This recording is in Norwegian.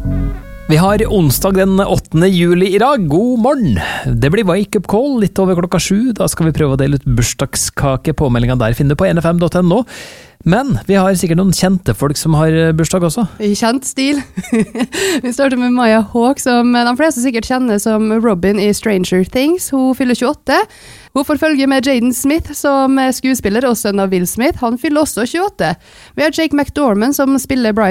Vi har onsdag den 8. juli I dag. God morgen! Det blir Wake Up Call litt over klokka 7. Da skal vi prøve å dele ut bursdagskake. Påmeldingen der finner du på nfm.no. Men vi har sikkert noen kjente folk som har bursdag også. I kjent stil. Vi starter med Maya Hawke, som de fleste sikkert kjenner som Robin I Stranger Things. Hun fyller 28. Hun får følge med Jaden Smith som skuespiller og sønn av Will Smith. Han fyller også 28. Vi har Jake McDormand som spiller Brian